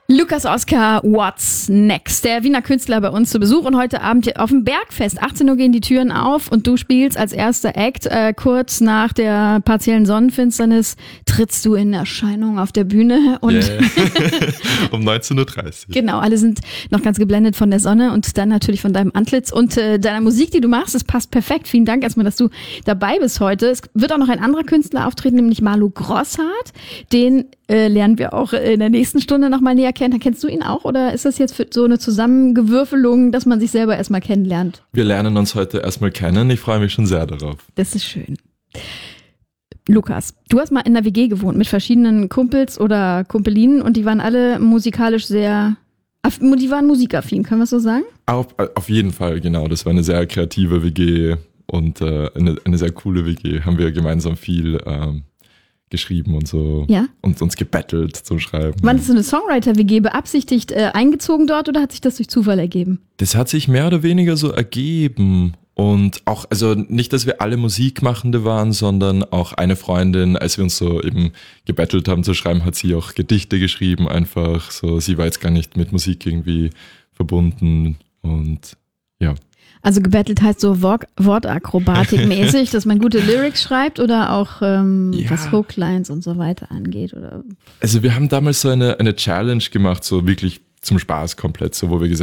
Lukas Oskar, what's next? Der Wiener Künstler bei uns zu Besuch und heute Abend hier auf dem Bergfest. 18 Uhr gehen die Türen auf und du spielst als erster Act. Kurz nach der partiellen Sonnenfinsternis trittst du in Erscheinung auf der Bühne. Und um 19.30 Uhr. Genau, alle sind noch ganz geblendet von der Sonne und dann natürlich von deinem Antlitz und deiner Musik, die du machst. Es passt perfekt. Vielen Dank erstmal, dass du dabei bist heute. Es wird auch noch ein anderer Künstler auftreten, nämlich Marlo Grosshardt. Den lernen wir auch in der nächsten Stunde nochmal näher kennen. Kennst du ihn auch oder ist das jetzt für so eine Zusammengewürfelung, dass man sich selber erstmal kennenlernt? Wir lernen uns heute erstmal kennen. Ich freue mich schon sehr darauf. Das ist schön. Lukas, du hast mal in einer WG gewohnt mit verschiedenen Kumpels oder Kumpelinen und die waren alle musikalisch die waren musikaffin, können wir es so sagen? Auf jeden Fall, genau. Das war eine sehr kreative WG und eine sehr coole WG. Haben wir gemeinsam viel geschrieben und so und uns gebettelt zum Schreiben. Wann ist so eine Songwriter-WG beabsichtigt eingezogen dort oder hat sich das durch Zufall ergeben? Das hat sich mehr oder weniger so ergeben und auch, also nicht, dass wir alle Musikmachende waren, sondern auch eine Freundin, als wir uns so eben gebettelt haben zu schreiben, hat sie auch Gedichte geschrieben einfach, so, sie war jetzt gar nicht mit Musik irgendwie verbunden und ja. Also gebettelt heißt so Wortakrobatik-mäßig, dass man gute Lyrics schreibt oder auch was Hooklines und so weiter angeht? Oder? Also wir haben damals so eine Challenge gemacht, so wirklich zum Spaß komplett, so wo wir gesagt